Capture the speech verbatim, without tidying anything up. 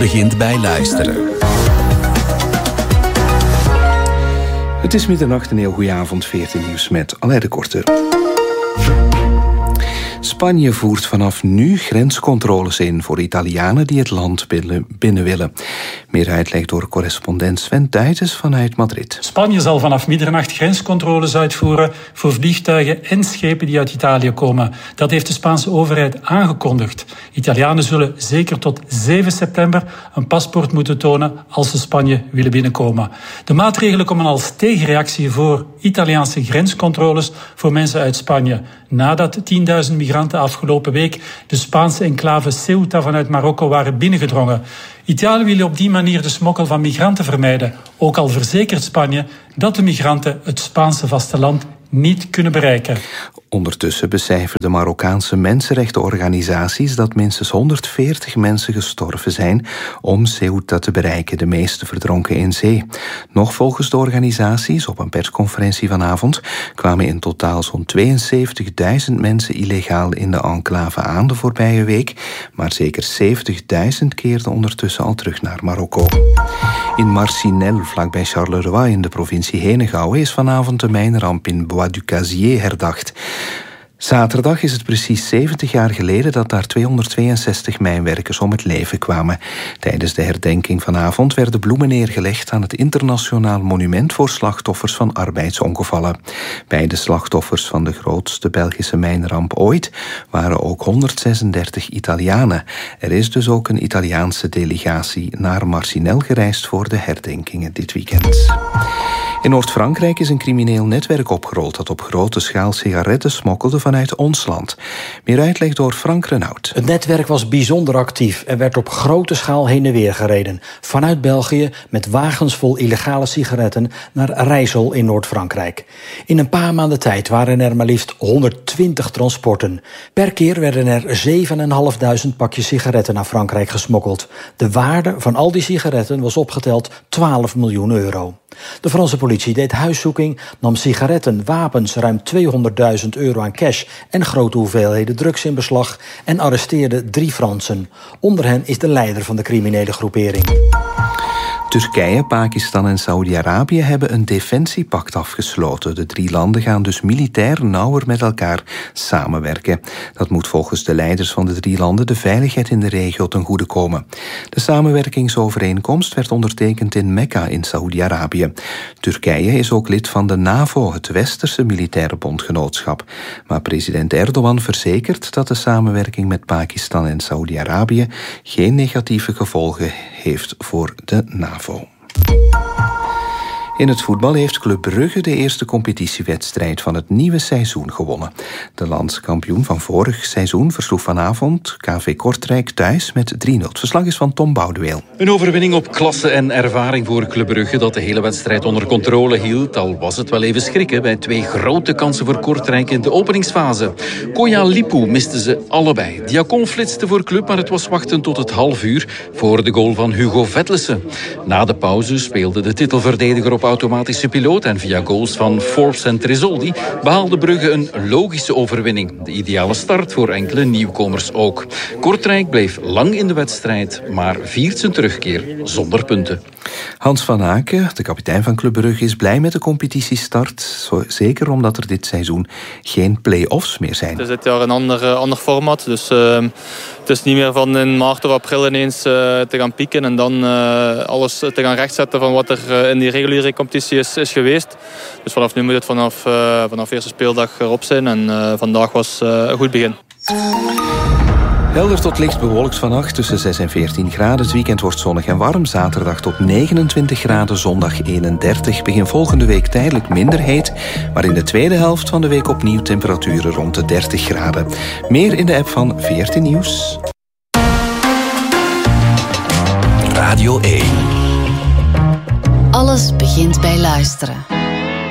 begint bij luisteren. Het is middernacht, een heel goede avond, veertien nieuws met Alain de Korte. Spanje voert vanaf nu grenscontroles in voor Italianen die het land binnen willen. Meer uitleg door correspondent Sven Duijtens vanuit Madrid. Spanje zal vanaf middernacht grenscontroles uitvoeren voor vliegtuigen en schepen die uit Italië komen. Dat heeft de Spaanse overheid aangekondigd. Italianen zullen zeker tot zeven september een paspoort moeten tonen als ze Spanje willen binnenkomen. De maatregelen komen als tegenreactie voor Italiaanse grenscontroles voor mensen uit Spanje. Nadat tienduizend migranten afgelopen week de Spaanse enclave Ceuta vanuit Marokko waren binnengedrongen. Italië wil op die manier de smokkel van migranten vermijden. Ook al verzekert Spanje dat de migranten het Spaanse vasteland niet kunnen bereiken. Ondertussen becijferen de Marokkaanse mensenrechtenorganisaties dat minstens honderdveertig mensen gestorven zijn om Ceuta te bereiken, de meeste verdronken in zee. Nog volgens de organisaties, op een persconferentie vanavond, kwamen in totaal zo'n tweeënzeventigduizend mensen illegaal in de enclave aan de voorbije week, maar zeker zeventigduizend keerden ondertussen al terug naar Marokko. In Marcinelle, vlakbij Charleroi in de provincie Henegouwen, is vanavond de mijnramp in Bois du Casier herdacht. Zaterdag is het precies zeventig jaar geleden dat daar tweehonderdtweeënzestig mijnwerkers om het leven kwamen. Tijdens de herdenking vanavond werden bloemen neergelegd aan het internationaal monument voor slachtoffers van arbeidsongevallen. Bij de slachtoffers van de grootste Belgische mijnramp ooit waren ook honderdzesendertig Italianen. Er is dus ook een Italiaanse delegatie naar Marcinelle gereisd voor de herdenkingen dit weekend. In Noord-Frankrijk is een crimineel netwerk opgerold dat op grote schaal sigaretten smokkelde vanuit ons land. Meer uitleg door Frank Renaud. Het netwerk was bijzonder actief en werd op grote schaal heen en weer gereden. Vanuit België met wagens vol illegale sigaretten naar Rijssel in Noord-Frankrijk. In een paar maanden tijd waren er maar liefst honderdtwintig transporten. Per keer werden er zevenduizendvijfhonderd pakjes sigaretten naar Frankrijk gesmokkeld. De waarde van al die sigaretten was opgeteld twaalf miljoen euro. De Franse politie deed huiszoeking, nam sigaretten, wapens, ruim tweehonderdduizend euro aan cash en grote hoeveelheden drugs in beslag en arresteerde drie Fransen. Onder hen is de leider van de criminele groepering. Turkije, Pakistan en Saoedi-Arabië hebben een defensiepact afgesloten. De drie landen gaan dus militair nauwer met elkaar samenwerken. Dat moet volgens de leiders van de drie landen de veiligheid in de regio ten goede komen. De samenwerkingsovereenkomst werd ondertekend in Mekka in Saoedi-Arabië. Turkije is ook lid van de NAVO, het westerse militaire bondgenootschap. Maar president Erdogan verzekert dat de samenwerking met Pakistan en Saoedi-Arabië geen negatieve gevolgen heeft voor de NAVO. In het voetbal heeft Club Brugge de eerste competitiewedstrijd van het nieuwe seizoen gewonnen. De landskampioen van vorig seizoen versloeg vanavond K V Kortrijk thuis met drie nul. Het verslag is van Tom Boudeweel. Een overwinning op klasse en ervaring voor Club Brugge dat de hele wedstrijd onder controle hield. Al was het wel even schrikken bij twee grote kansen voor Kortrijk in de openingsfase. Koya Lipu misten ze allebei. Diacon flitste voor Club, maar het was wachten tot het half uur voor de goal van Hugo Vetlesen. Na de pauze speelde de titelverdediger op automatische piloot en via goals van Forbes en Tresoldi behaalde Brugge een logische overwinning. De ideale start voor enkele nieuwkomers ook. Kortrijk bleef lang in de wedstrijd, maar viert zijn terugkeer zonder punten. Hans van Aken, de kapitein van Club Brugge, is blij met de competitiestart. Zo, zeker omdat er dit seizoen geen play-offs meer zijn. Het is dit jaar een ander, uh, ander format. Dus uh, het is niet meer van in maart of april ineens uh, te gaan pieken en dan uh, alles te gaan rechtzetten van wat er uh, in die reguliere competitie is, is geweest. Dus vanaf nu moet het vanaf, uh, vanaf de eerste speeldag erop zijn. En uh, vandaag was uh, een goed begin. Helder tot licht bewolkt vannacht tussen zes en veertien graden. Het weekend wordt zonnig en warm. Zaterdag tot negenentwintig graden, zondag eenendertig. Begin volgende week tijdelijk minder heet. Maar in de tweede helft van de week opnieuw temperaturen rond de dertig graden. Meer in de app van veertien Nieuws. Radio één. Alles begint bij luisteren.